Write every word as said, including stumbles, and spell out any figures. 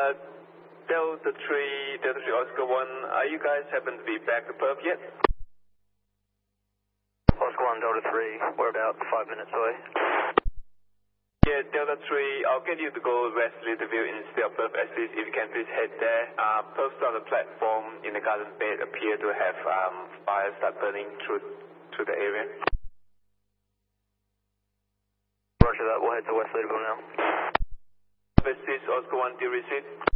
Uh, Delta three, Delta three Oscar one, are you guys happen to be back to Perth yet? Oscar one, Delta three, we're about five minutes away. Yeah, Delta three, I'll get you to go West Littleville instead of Perth Essex. If you can please head there. Uh, Perth on the platform in the garden bed appear to have um, fire start burning through, through the area. Roger that, we'll head to West Littleville now. Essex, Oscar one, do you receive?